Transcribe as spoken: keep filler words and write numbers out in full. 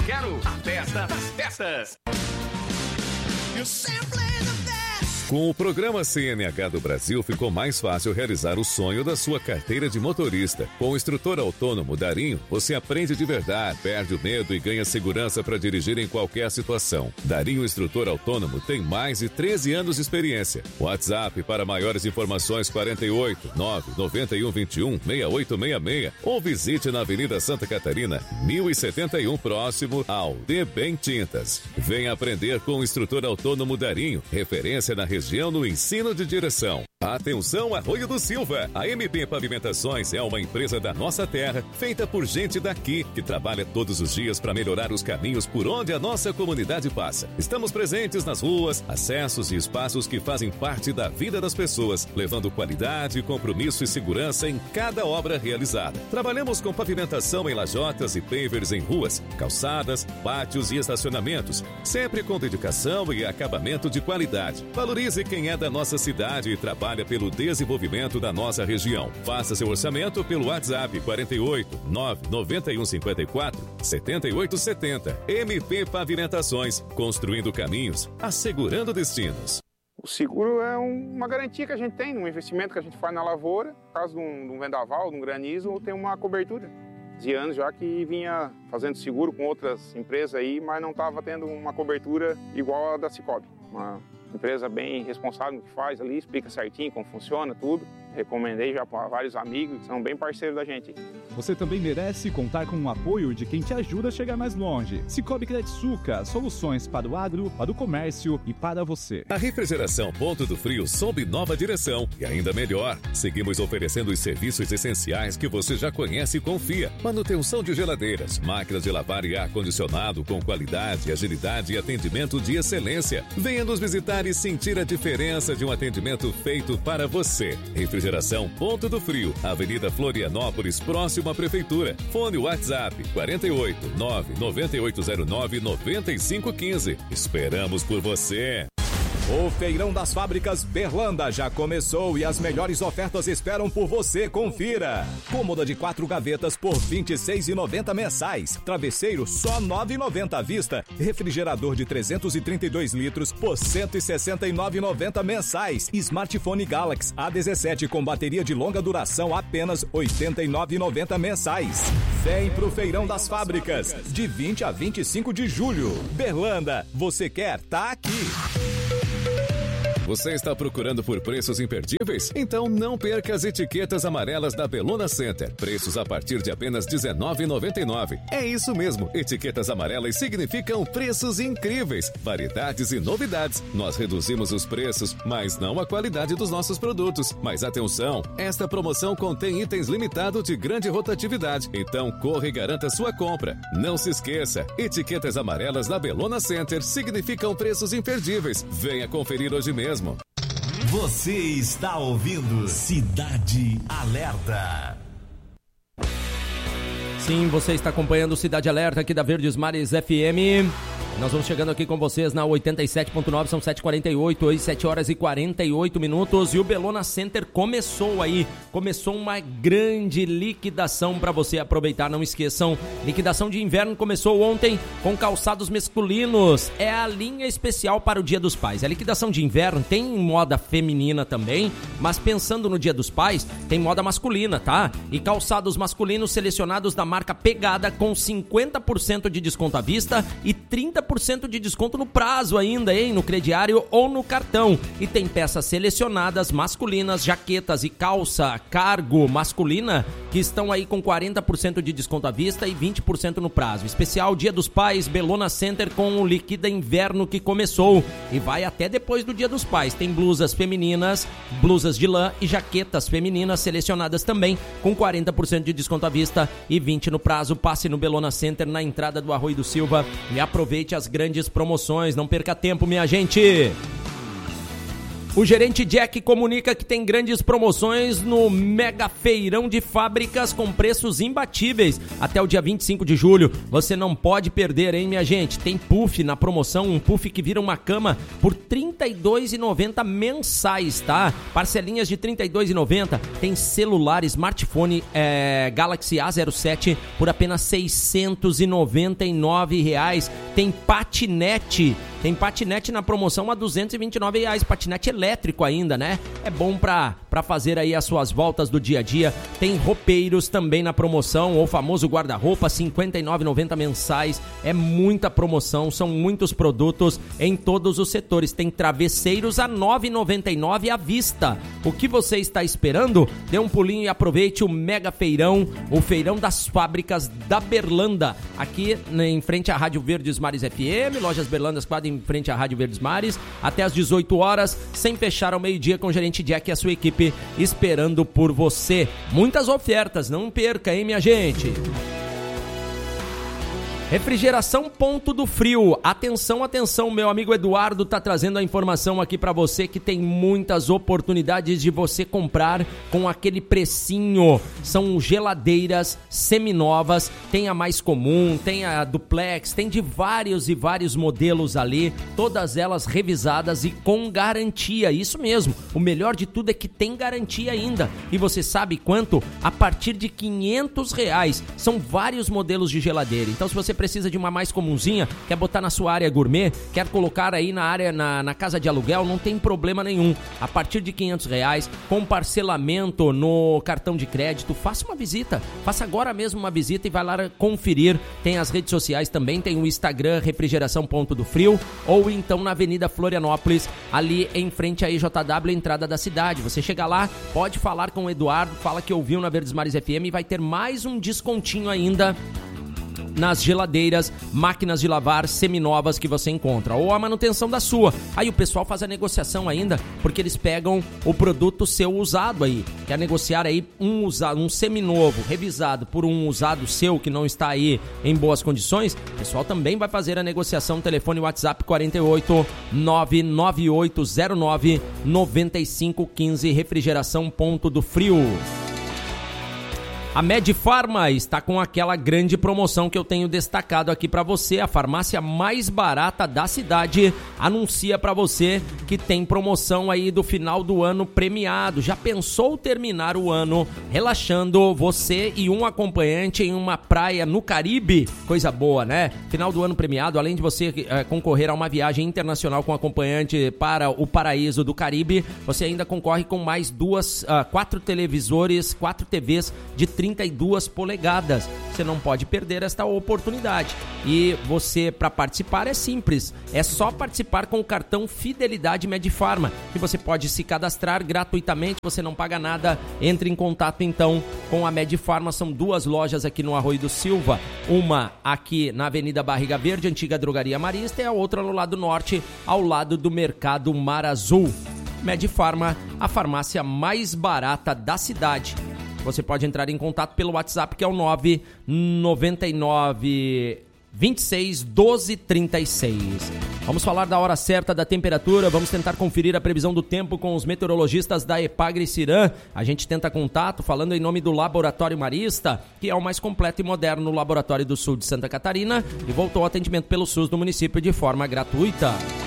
quero a festa das festas. Com o programa C N H do Brasil, ficou mais fácil realizar o sonho da sua carteira de motorista. Com o instrutor autônomo Darinho, você aprende de verdade, perde o medo e ganha segurança para dirigir em qualquer situação. Darinho Instrutor Autônomo tem mais de treze anos de experiência. WhatsApp para maiores informações quarenta e oito, nove nove um dois um, seis oito seis seis ou visite na Avenida Santa Catarina, mil e setenta e um, próximo ao D Bem Tintas. Venha aprender com o instrutor autônomo Darinho, referência na região no ensino de direção. Atenção, Arroio do Silva! A M P Pavimentações é uma empresa da nossa terra, feita por gente daqui, que trabalha todos os dias para melhorar os caminhos por onde a nossa comunidade passa. Estamos presentes nas ruas, acessos e espaços que fazem parte da vida das pessoas, levando qualidade, compromisso e segurança em cada obra realizada. Trabalhamos com pavimentação em lajotas e pavers em ruas, calçadas, pátios e estacionamentos, sempre com dedicação e acabamento de qualidade. Valorize quem é da nossa cidade e trabalha pelo desenvolvimento da nossa região. Faça seu orçamento pelo WhatsApp quarenta e oito, nove nove um cinco quatro, sete oito sete zero. M P Pavimentações, construindo caminhos, assegurando destinos. O seguro é um, uma garantia que a gente tem, um investimento que a gente faz na lavoura. No caso de um, de um vendaval, de um granizo, tem uma cobertura. De anos já que vinha fazendo seguro com outras empresas aí, mas não estava tendo uma cobertura igual a da Cicobi. Uma empresa bem responsável no que faz ali, explica certinho como funciona tudo. Recomendei já para vários amigos que são bem parceiros da gente. Você também merece contar com o apoio de quem te ajuda a chegar mais longe. Cicobi Crediçuca, soluções para o agro, para o comércio e para você. A refrigeração Ponto do Frio sob nova direção e ainda melhor. Seguimos oferecendo os serviços essenciais que você já conhece e confia. Manutenção de geladeiras, máquinas de lavar e ar-condicionado com qualidade, agilidade e atendimento de excelência. Venha nos visitar e sentir a diferença de um atendimento feito para você. Refrigeração Ponto do Frio, Avenida Florianópolis, próximo à Prefeitura. Fone WhatsApp quarenta e oito, nove nove oito zero nove, nove cinco um cinco. Esperamos por você. O Feirão das Fábricas Berlanda já começou e as melhores ofertas esperam por você. Confira. Cômoda de quatro gavetas por vinte e seis reais e noventa centavos mensais. Travesseiro só nove reais e noventa centavos à vista. Refrigerador de trezentos e trinta e dois litros por cento e sessenta e nove reais e noventa centavos mensais. Smartphone Galaxy A dezessete com bateria de longa duração apenas oitenta e nove reais e noventa centavos mensais. Vem pro Feirão das Fábricas de vinte a vinte e cinco de julho. Berlanda, você quer? Tá aqui. Você está procurando por preços imperdíveis? Então não perca as etiquetas amarelas da Bellona Center. Preços a partir de apenas dezenove reais e noventa e nove centavos. É isso mesmo, etiquetas amarelas significam preços incríveis, variedades e novidades. Nós reduzimos os preços, mas não a qualidade dos nossos produtos. Mas atenção, esta promoção contém itens limitados de grande rotatividade. Então corra e garanta sua compra. Não se esqueça, etiquetas amarelas da Bellona Center significam preços imperdíveis. Venha conferir hoje mesmo. Você está ouvindo Cidade Alerta. Sim, você está acompanhando Cidade Alerta aqui da Verdes Mares F M. Nós vamos chegando aqui com vocês na oitenta e sete ponto nove, são sete e quarenta e oito, hoje sete horas e quarenta e oito minutos. E o Bellona Center começou aí, começou uma grande liquidação para você aproveitar. Não esqueçam, liquidação de inverno começou ontem com calçados masculinos. É a linha especial para o Dia dos Pais. A liquidação de inverno tem moda feminina também, mas pensando no Dia dos Pais, tem moda masculina, tá? E calçados masculinos selecionados da marca Pegada com cinquenta por cento de desconto à vista e trinta por cento de desconto no prazo ainda, hein? No crediário ou no cartão. E tem peças selecionadas masculinas, jaquetas e calça cargo masculina que estão aí com quarenta por cento de desconto à vista e vinte por cento no prazo. Especial Dia dos Pais, Bellona Center com o Liquida Inverno que começou e vai até depois do Dia dos Pais. Tem blusas femininas, blusas de lã e jaquetas femininas selecionadas também com quarenta por cento de desconto à vista e vinte por cento no prazo. Passe no Bellona Center na entrada do Arroio do Silva e aproveite as grandes promoções. Não perca tempo, minha gente. O gerente Jack comunica que tem grandes promoções no Mega Feirão de Fábricas com preços imbatíveis até o dia vinte e cinco de julho. Você não pode perder, hein, minha gente? Tem puff na promoção, um puff que vira uma cama por trinta e dois reais e noventa centavos mensais, tá? Parcelinhas de trinta e dois reais e noventa centavos. Tem celular, smartphone é, Galaxy A zero sete por apenas seiscentos e noventa e nove reais. Tem patinete. Tem patinete na promoção a duzentos e vinte e nove reais, patinete elétrico ainda, né? É bom pra, pra fazer aí as suas voltas do dia a dia. Tem roupeiros também na promoção, ou famoso guarda-roupa, cinquenta e nove reais e noventa centavos mensais. É muita promoção, são muitos produtos em todos os setores. Tem travesseiros a nove reais e noventa e nove centavos à vista. O que você está esperando? Dê um pulinho e aproveite o Mega Feirão, o Feirão das Fábricas da Berlanda, aqui em frente à Rádio Verdes Mares F M, Lojas Berlandas quadra em frente à Rádio Verdes Mares, até às dezoito horas, sem fechar ao meio-dia, com o gerente Jack e a sua equipe esperando por você. Muitas ofertas, não perca, hein, minha gente? Refrigeração Ponto do Frio. Atenção, atenção, meu amigo Eduardo tá trazendo a informação aqui pra você que tem muitas oportunidades de você comprar com aquele precinho. São geladeiras seminovas, tem a mais comum, tem a duplex, tem de vários e vários modelos ali, todas elas revisadas e com garantia. Isso mesmo, o melhor de tudo é que tem garantia ainda. E você sabe quanto? A partir de quinhentos reais. São vários modelos de geladeira. Então, se você precisa de uma mais comunzinha, quer botar na sua área gourmet, quer colocar aí na área, na, na casa de aluguel, não tem problema nenhum. A partir de quinhentos reais, com parcelamento no cartão de crédito, faça uma visita, faça agora mesmo uma visita e vai lá conferir. Tem as redes sociais também, tem o Instagram Refrigeração Ponto do Frio, ou então na Avenida Florianópolis, ali em frente à E J W, entrada da cidade. Você chega lá, pode falar com o Eduardo, fala que ouviu na Verdes Mares F M e vai ter mais um descontinho ainda nas geladeiras, máquinas de lavar seminovas que você encontra, ou a manutenção da sua. Aí o pessoal faz a negociação ainda, porque eles pegam o produto seu usado aí, quer negociar aí um usado, um seminovo, revisado por um usado seu que não está aí em boas condições. O pessoal também vai fazer a negociação. Telefone WhatsApp quarenta e oito, nove nove oito zero nove, nove cinco um cinco. Refrigeração Ponto do Frio. A Medifarma está com aquela grande promoção que eu tenho destacado aqui para você. A farmácia mais barata da cidade anuncia para você que tem promoção aí do final do ano premiado. Já pensou terminar o ano relaxando, você e um acompanhante em uma praia no Caribe? Coisa boa, né? Final do ano premiado, além de você é, concorrer a uma viagem internacional com acompanhante para o paraíso do Caribe, você ainda concorre com mais duas, uh, quatro televisores, quatro T Vs de trinta e duas polegadas. Você não pode perder esta oportunidade. E você, para participar, é simples. É só participar com o cartão Fidelidade Medifarma, que você pode se cadastrar gratuitamente, você não paga nada. Entre em contato, então, com a Medifarma. São duas lojas aqui no Arroio do Silva. Uma aqui na Avenida Barriga Verde, antiga Drogaria Marista, e a outra no lado norte, ao lado do Mercado Mar Azul. Medifarma, a farmácia mais barata da cidade. Você pode entrar em contato pelo WhatsApp, que é o nove nove nove, vinte e seis, doze, trinta e seis. Vamos falar da hora certa da temperatura, vamos tentar conferir a previsão do tempo com os meteorologistas da Epagre Ciran. A gente tenta contato falando em nome do Laboratório Marista, que é o mais completo e moderno laboratório do sul de Santa Catarina, e voltou ao atendimento pelo SUS do município de forma gratuita.